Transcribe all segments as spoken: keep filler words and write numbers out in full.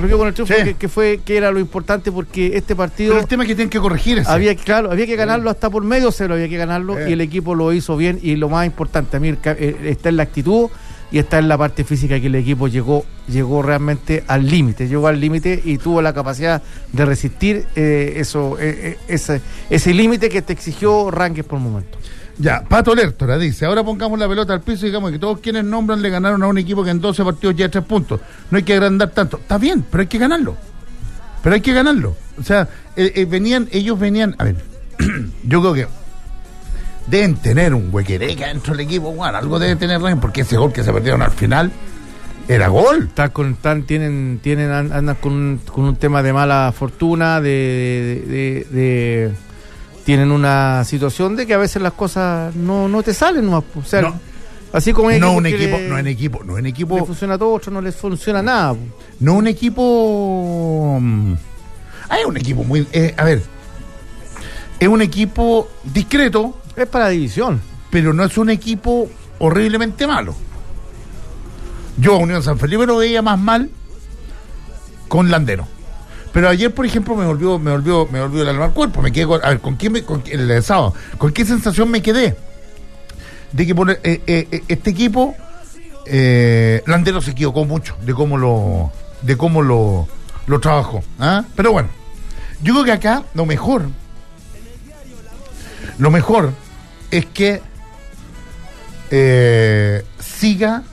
me quedo con el triunfo, Sí. que, que fue que era lo importante, porque este partido... Pero el tema es que tienen que corregir ese. Había, claro, había que ganarlo hasta por medio cero, había que ganarlo, Sí. y el equipo lo hizo bien, y lo más importante, a mí el ca- eh, está en la actitud y está en la parte física, que el equipo llegó llegó realmente al límite, llegó al límite y tuvo la capacidad de resistir eh, eso eh, eh, ese, ese límite que te exigió Rangers por momento. Ya, Pato Lertora dice, ahora pongamos la pelota al piso y digamos que todos quienes nombran le ganaron a un equipo que en doce partidos ya tres puntos. No hay que agrandar tanto. Está bien, pero hay que ganarlo. Pero hay que ganarlo. O sea, eh, eh, venían, ellos venían, a ver, yo creo que deben tener un huequereca dentro del equipo, bueno, algo debe tener, porque ese gol que se perdieron al final era gol. Están con, están, tienen, tienen, andan con un, con un tema de mala fortuna, de, de, de, de tienen una situación de que a veces las cosas no, no te salen, ¿no? O sea, No. así como hay No un equipos que equipo, le- no en equipo, no en le equipo, funciona a todo, otro no les funciona nada. no un equipo. mm, Hay un equipo muy, eh, a ver, es un equipo discreto, Es para división. pero no es un equipo horriblemente malo. Yo a Unión San Felipe lo veía más mal con Landero. Pero ayer, por ejemplo, me volvió, me volvió, me volvió el alma al cuerpo. Me quedé con, a ver, ¿con quién me, con, el de sábado, ¿con qué sensación me quedé? De que por, eh, eh, este equipo, eh, Landero se equivocó mucho de cómo lo, de cómo lo, lo trabajó. ¿Ah? Pero bueno, yo creo que acá lo mejor, lo mejor es que eh, siga,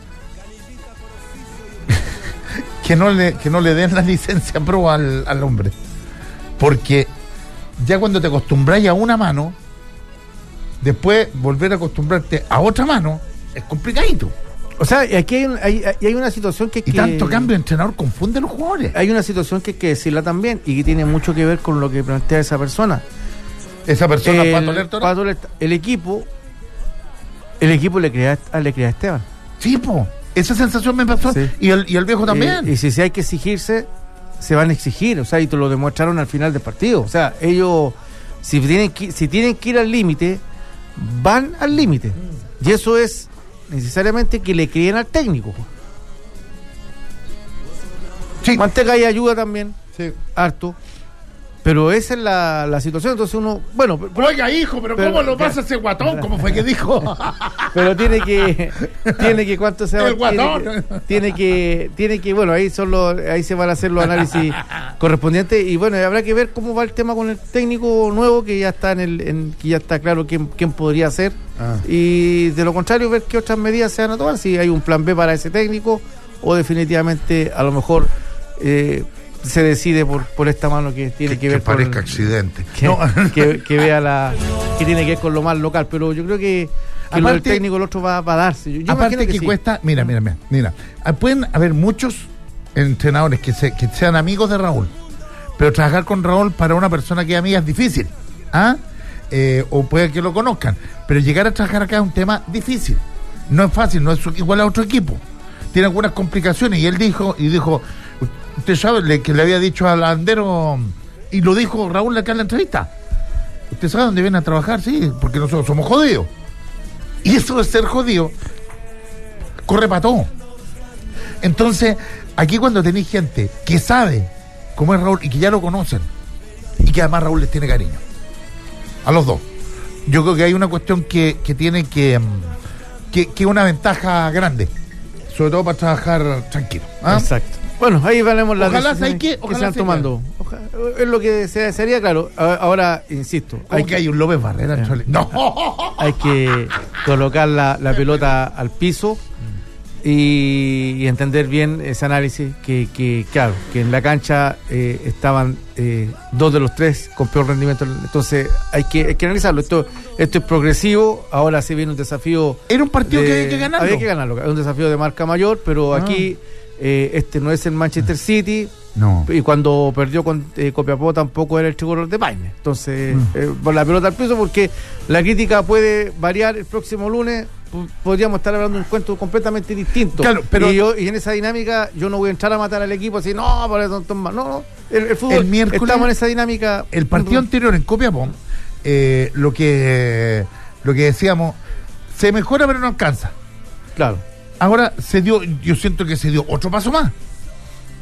que no le que no le den la licencia pro al, al hombre, porque ya cuando te acostumbráis a una mano, después volver a acostumbrarte a otra mano es complicadito. O sea, y aquí hay, un- hay, hay- hay una situación que, Y que tanto cambio de entrenador confunde a los jugadores. hay una situación que hay que decirla también, y que tiene mucho que ver con lo que plantea esa persona. Esa persona, el, Pato Lertora, Pato Lertora, el equipo el equipo le crea a, le crea a Esteban. sí, po, esa sensación me pasó. Sí. Y el, y el viejo también. Y, y si, si hay que exigirse, se van a exigir, o sea, y te lo demostraron al final del partido. O sea, ellos, si tienen que, si tienen que ir al límite, van al límite. Y eso es necesariamente que le creen al técnico. Sí. Manteca y ayuda también, Sí. harto. Pero esa es la, la situación, entonces uno, bueno, pero, Oiga, hijo, pero, pero- ¿cómo lo pasa ese guatón? ¿Cómo fue que dijo? pero tiene que, tiene que cuánto se va, El guatón. tiene que, tiene que, tiene que, bueno, ahí son los, ahí se van a hacer los análisis correspondientes, y bueno, habrá que ver cómo va el tema con el técnico nuevo, que ya está en el, en, que ya está claro quién, quién podría ser, Ah. y de lo contrario ver qué otras medidas se van a tomar, si hay un plan B para ese técnico, o definitivamente a lo mejor eh, se decide por, por esta mano que tiene que, que ver parezca con accidente. que, No. que, que vea la que tiene que ver con lo más local, pero yo creo que, que lo del Aparte- técnico el otro va, va a darse. Yo, yo Aparte imagino que, sí. cuesta, mira, mira, mira, mira, ah, pueden haber muchos entrenadores que, se, que sean amigos de Raúl, pero trabajar con Raúl para una persona que es amiga es difícil, ¿ah? Eh, o puede que lo conozcan, pero llegar a trabajar acá es un tema difícil, no es fácil, no es igual a otro equipo, tiene algunas complicaciones, y él dijo, y dijo, usted sabe le, que le había dicho al Landero, y lo dijo Raúl acá en la entrevista, usted sabe dónde viene a trabajar, sí, porque nosotros somos jodidos. Y eso de ser jodido corre para todo. Entonces, aquí cuando tenéis gente que sabe cómo es Raúl y que ya lo conocen, y que además Raúl les tiene cariño, a los dos, yo creo que hay una cuestión que, que tiene que, mm, que, que una ventaja grande, sobre todo para trabajar tranquilo. ¿Ah? Exacto. Bueno, ahí veremos las Ojalá decisiones hay que- que ojalá se van se tomando. Oja- es lo que se sería claro. A- Ahora, insisto, Como hay que que, hay un López Barrera en Chole. No. hay que colocar la, la pelota al piso y, y entender bien ese análisis, que, que claro, que en la cancha eh, estaban eh, dos de los tres con peor rendimiento, entonces hay que, hay que analizarlo. Esto, esto es progresivo, ahora se viene un desafío. Era un partido de- que había que ganarlo. Había que ganarlo, es un desafío de marca mayor, pero Ah. aquí eh, este no es el Manchester City. No. Y cuando perdió con eh, Copiapó tampoco era el tricolor de Paine. Entonces, Mm. eh, por la pelota al piso, porque la crítica puede variar el próximo lunes. p- Podríamos estar hablando de un cuento completamente distinto. Claro, pero- y, yo, y en esa dinámica yo no voy a entrar a matar al equipo así, no, por eso no, no, el, el fútbol, El miércoles- estamos en esa dinámica. El partido anterior en Copiapó, eh, lo que lo que decíamos, se mejora pero no alcanza. Claro. Ahora se dio, yo siento que se dio otro paso más.